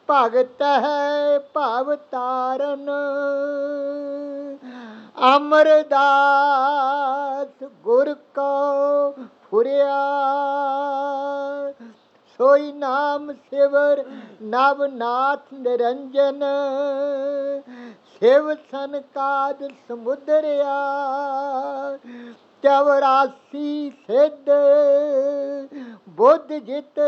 ਭਗਤ ਹੈ ਭਵ ਤਾਰਨ, ਅਮਰਦਾਸ ਗੁਰ ਕੋ ਫੁਰਿਆ। ਸੋਈ ਨਾਮ ਸਿਵਰ ਨਵਨਾਥ ਨਿਰੰਜਨ, ਸ਼ਿਵ ਸਨਕਾਦ ਸਮੁਦਰਿਆ। 84 ਸਿੱਧ ਬੁੱਧ ਜਿਤ